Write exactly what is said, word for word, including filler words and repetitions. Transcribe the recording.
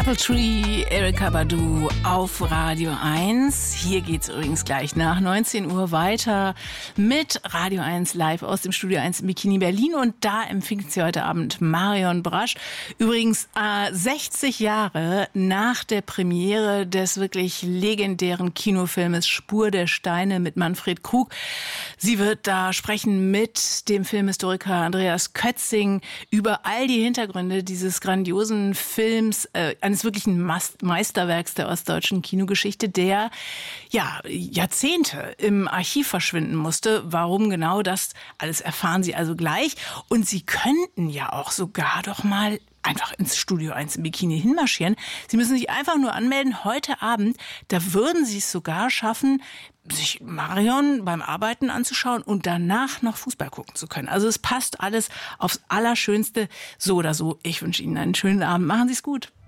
Apple Tree, Erykah Badu auf Radio eins. Hier geht's übrigens gleich nach neunzehn Uhr weiter mit Radio eins live aus dem Studio eins im Bikini Berlin. Und da empfängt sie heute Abend Marion Brasch. Übrigens äh, sechzig Jahre nach der Premiere des wirklich legendären Kinofilmes Spur der Steine mit Manfred Krug. Sie wird da sprechen mit dem Filmhistoriker Andreas Kötzing über all die Hintergründe dieses grandiosen Films, äh, eines wirklichen Meisterwerks der ostdeutschen Kinogeschichte, der ja Jahrzehnte im Archiv verschwinden musste. Warum genau, das alles erfahren Sie also gleich. Und Sie könnten ja auch sogar doch mal einfach ins Studio eins im Bikini hinmarschieren. Sie müssen sich einfach nur anmelden heute Abend. Da würden Sie es sogar schaffen, sich Marion beim Arbeiten anzuschauen und danach noch Fußball gucken zu können. Also es passt alles aufs Allerschönste. So oder so, ich wünsche Ihnen einen schönen Abend. Machen Sie es gut.